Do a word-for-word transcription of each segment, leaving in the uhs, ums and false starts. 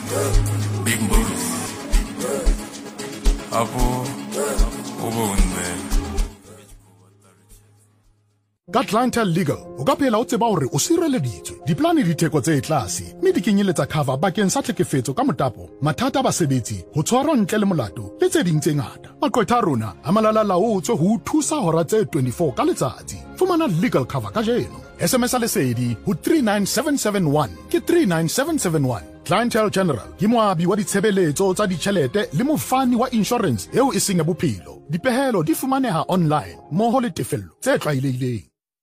Big Bulls. Apo, ubunze. Ka Clientele Legal o ka phela o tseba hore o sireleditswe diplane ditheko tse tlase mme di kenyeletsa cover bakeng sa tlhekefetso ka motapo mathata a basebetsi ho tshwarwa ntle le molato le tse ding tse ngata maqwetha a rona a malala-laotswe ho o thusa hora tse twenty-four ka letsatsi fumana legal cover ka jeno S M S a lesedi ho three nine seven seven one ke three nine seven seven one. Clientele General ke moabi wa ditshebeletso tsa ditjhelete le mofani wa insurance eo e seng ya bophelo dipehelo di fumaneha online mmoho le tefello tse tlwaelehileng.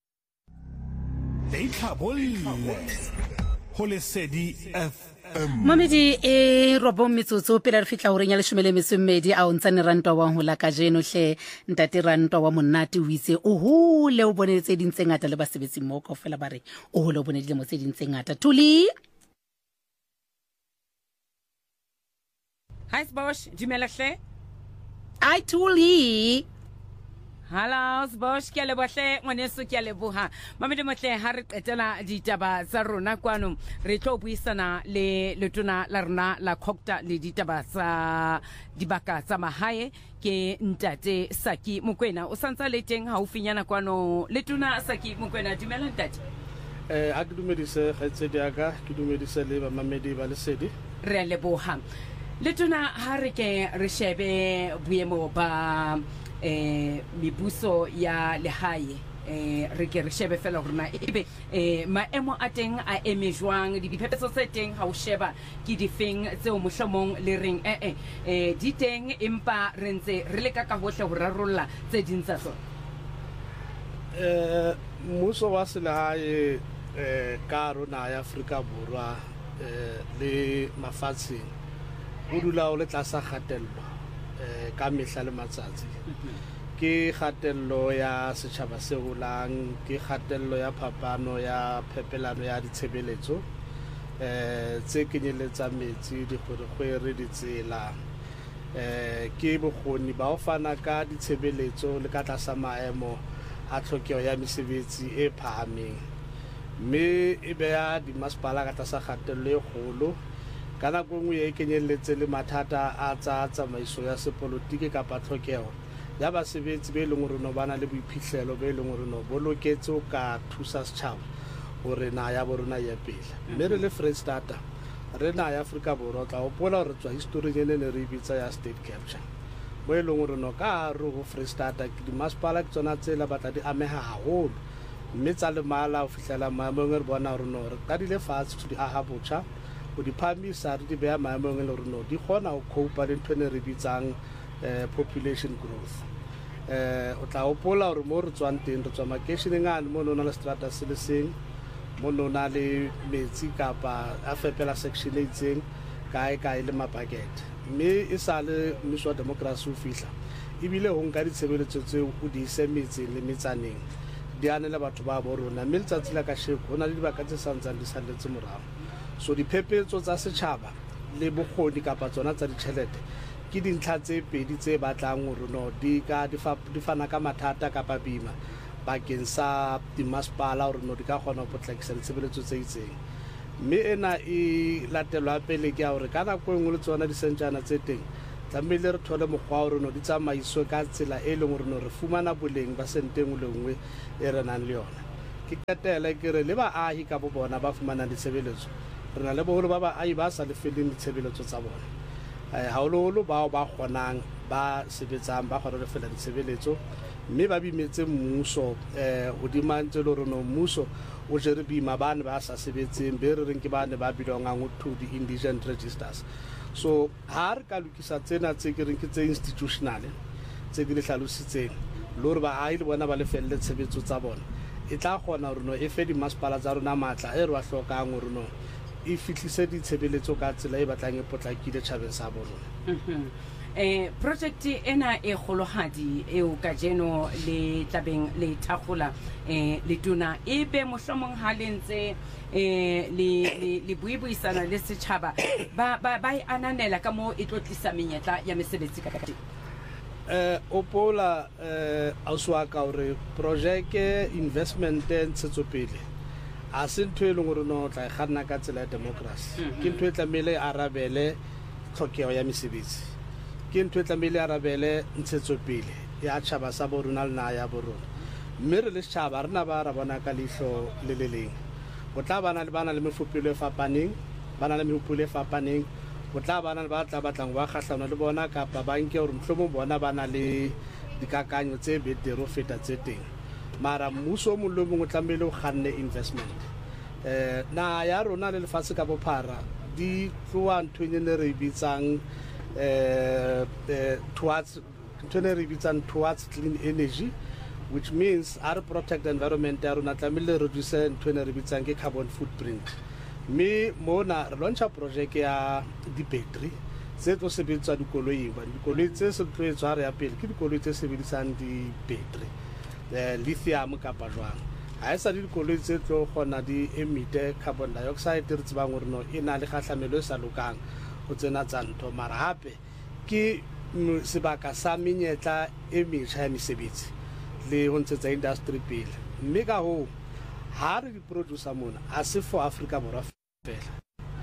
Mamedi e robo metsotso pele re fitla horeng ya leshome le metso e mmedi a o ntsane rantwa wa ho la ka jeno hle ntate rantwa wa monate o itse o hole o bone tse ding tse ngata le basebetsi mo kaofela ba re o hole o bone dilemo tse ding tse ngata Thuli. Hi Bosch, dumela hle. Ai Thuli. Hello Bosch, ke a lebohle ngwaneso ke a leboha. Mamedi motle ha re qetela ditaba tsa rona kwano re tlo buisana le letona la rona la Khokta le ditaba tsa dibaka tsa mahae ke ntate Saki Mokoena o santsa le teng haufinyana kwano letona Saki Mokoena dumela ntate. Eh a ke dumedise kgaitsedi aka ke dumedise le ba mamedi ba lesedi re a leboha. Letona ha re ke re shebe boemo ba eh mibuso ya lehae eh re ke re shebe fela rona ebe eh maemo a teng a emejwang di diphephetso tse teng ha o sheba ke difeng tseo mohlomong le reng eh eh di teng empa re ntse re le ka ka hohle ho rarolla tse ding tsa tsona. eh mmuso wa selehae eh ka rona ya Afrika Borwa eh le mafatsheng o dula o le tlasa kgatello eh ka mehla le matsatsi ke kgatello ya setjhaba se holang ke kgatello ya phapano ya phepelano ya ditshebeletso eh tse kenyeletsa metsi dikgwerekgwere ditsela eh ke bokgoni ba ho fana ka ditshebeletso le ka tlasa maemo a tlhokeho ya mesebetsi e phahameng mme e beha di masepala ka tlasa kgatello e kgolo kana go ngwe e kenyelletse le mathata a tsa tsamaiso ya sepolotiki kapa tlhokeho ya basebetsi be leng hore no bana le boiphihlelo be leng hore no boloketse ka thusa setjhaba hore na ya borona ya pele mme re le Freestata re na ya Afrika Borwa tla opola hore tswa history ene ne re bitsa ya state capture mo e leng hore no ka ro ho Freestata ke di masepala ke tsona tsela batla di ameha haholo mme tsa le mala o fihlela maemong re bona hore no re ka dile fatshe di aha botjha o di phamisa re di beha maemong le hore no di khona ho cope le ntwe ne re bitsang eh population growth eh o tla opola hore mo re tswang teng re tswa makeisheneng a mo nona le strata se le seng mo nona le metsi kapa a fepela section e itseng kae kae le mapakete mme e sa le mmuso wa democracy o fihla ebile ho nka ditshebeletso tseo o di semetse le metsaneng di anela batho ba borona mme letsatsi la ka sheko hona le dibaka tse santsang di salletse morao so diphephetso tsa setjhaba le bokgoni kapa tsona tsa ditjhelete ke dintlha tse pedi tse batlang hore no di ka di fana ka mathata kapa bima bakeng sa dimasepala hore no di ka kgona ho potlakisa ditshebeletso tse itseng mme ena e latelwa pele ke hore ka nako e nngwe le tsona disentjana tse teng tlamehile re thole mokgwa hore no di tsamaiswe ka tsela e leng hore no re fumana boleng ba senteng le nngwe e re nang le yona ke katela ke re le baahi ka bo bona ba fumana ditshebeletso re na le boholo ba baahi ba sa lefeleng ditshebeletso tsa bona eh haoloholo bao ba kgonang ba sebetsang ba kgona le fela ditshebeletso mme ba bimetse mmuso eh hodima ntse le hore no mmuso o jere bima bane ba sa sebetseng be re reng ke bane ba bilongang ho to the indigent registers so ha re ka lokisa tsena tse ke reng ke tse institutional tse di le hlalositseng le hore baahi le bona ba le felle tshebetso tsa bona e tla kgona hore no e fe di masepala tsa rona matla e re wa hlokang hore no e fihlise ditshebeletso ka tsela e batlang e potlakile tjhabeng sa bona. eh project ena e kgolohadi eo ka jeno le tlabeng le thakgola eh le tuna e be mohlomong ha lentse eh le le buibuisana le setjhaba ba ba ba ananela ka mo e tlotlisa menyetla ya mesebetsi ka teng. eh opola eh auswa ka hore project investment ntsetso pele a se ntho e leng gore no tla ganna ka tsela ya democracy ke ntho e tlamehile arabele tlhokego ya mesebetsi ke ntho e tlamehile arabele ntshetsopele ya tšhaba sa bo rona le naga ya bo rona mme re le setšhaba re na ba ra bona ka leitlho le le leng go tla bana le bana le mefopelo e fapaneng bana le mehopolo e fapaneng go tla bana le ba tla batlang ba kgatlhana le bona kapa ba nke gore mohlomong bona ba na le dikakanyo tse betere go feta tse teng mara mmuso o mongwe le mongwe o tlamehile o kganne investment um naga ya rona le lefatshe ka bophara di tloa nthong e ne re e bitsang um towards ntho e ne re e bitsang towards clean energy which means a re protect the environment ya rona tlamehile re reduce ntho e ne re bitsang ke carbon footprint mme mona re launcha project ya di-battery tse tlo sebediswa dikoloing ba dikoloi tse se tlo etswa re ya pele ke dikoloi tse sebedisang di-battery um lithium kapa jwang ga e sa di dikoloi tse tlo kgona di emite carbon dioxide re tsebang gore no e na le kgatlhamelo e sa lokang go tsena tsa ntho mara gape ke sebaka sa menyetla e metšha ya mesebetsi le go ntshetsa industry pele mme ka go ga re di-producer mona a se for Africa borwa fela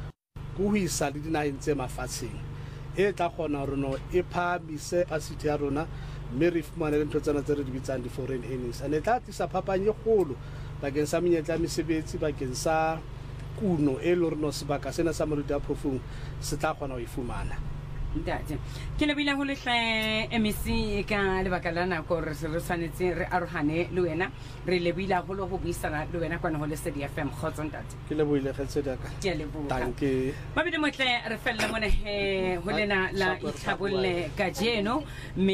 ko go isa le dinageng tse mafatsheng e tla kgona gore no e phamise capacity ya rona mme re fumane le ntho tsena tse re di bitsang di-foreign earnings and e tla tlisa phapang e kgolo bakeng sa menyetla ya mesebetsi bakeng sa kuno e le gore no sebaka sena sa moruti ya phofung se tla kgona go e fumana ntate ke le bila go lehle M E C ka lebaka la nako re se re tshwanetse re arogane le wena re le bila go lo go buisana le wena kwana go le Lesedi F M khotso ntate ke le boile getse daka ke le bo danke ba bile motle re fella mona he ho lena la itlhabolle ka jeno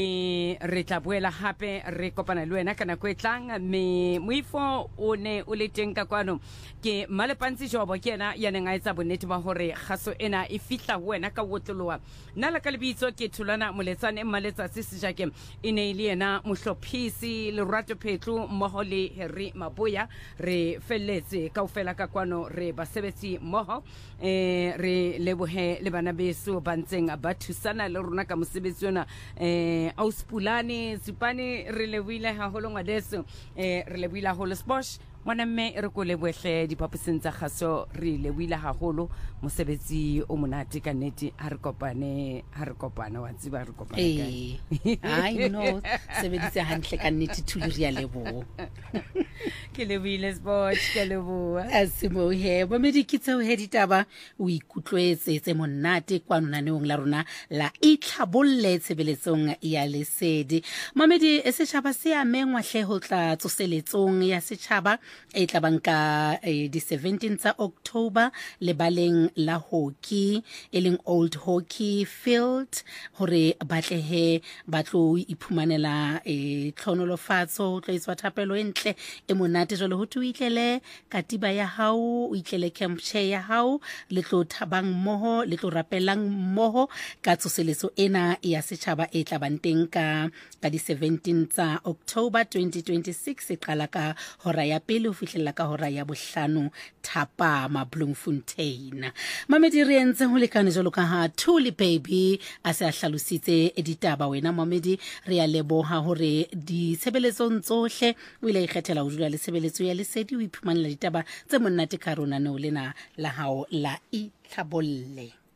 me re tla boela hape re kopana le wena kana go etlang me moifo o ne o le teng ka kwano ke Malepantsi Jobo ke ena ya neng a etsa bonnete ba hore kgaso ena e fitla ho wena ka wotloloa nala ka lebitso ke thulana moletsane mmaletsa se se jake e ne ile ena mohlophisi le Rato Phetlu mmoho le Henry Maboya re felletse kaofela ka kwano re basebetsi mmoho eh re lebohe le bana beso ba ntseng ba thusana le rona ka mosebetsi ona eh Auspulane Sipane re leboile haholo ngwadeso eh re leboile haholo Sposh mwana mme re go lebohle dipapuseng tsa kgaso re leboile haholo mosebetsi o monate ka nnete ha re kopane ha re kopana wa tsiba re kopana eh I know sebeditse hantle ka nnete thuli ya lebo ke leboile Sposh ke lebo asimo he bo medikitse o heditaba o ikutlwetse tse monate kwa nnaneong la rona la itlhabolle tshebeletsong ya Lesedi mamedi e setšhaba se a mengwa hle ho tla tsoseletsong ya setšhaba e tla banka di seventeen tsa October lebaleng la hockey e leng Old Hockey Field hore batlehe batlo iphumanela e tlhonolofatso tlo iswa thapelo entle e monate jalo ho tu itlele katiba ya hao o itlele camp chair ya hao le tlo thabang moho le tlo rapelang moho ka tsoseletso ena ya setšhaba e tla banteng ka ka di seventeen tsa October twenty twenty-six e qala ka hora ya pele o fihlela ka hora ya bohlano Thapama Bloemfontein mamedi re entse ho lekane jalo ka ha Thuli baby a se a hlalositse editaba wena mamedi re ya leboha hore di tshebeletsong tsohle o ile ikgethela ho dula le tshebeletso ya Lesedi o iphumanela ditaba tse monate ka rona no lena la hao la itlhabolle.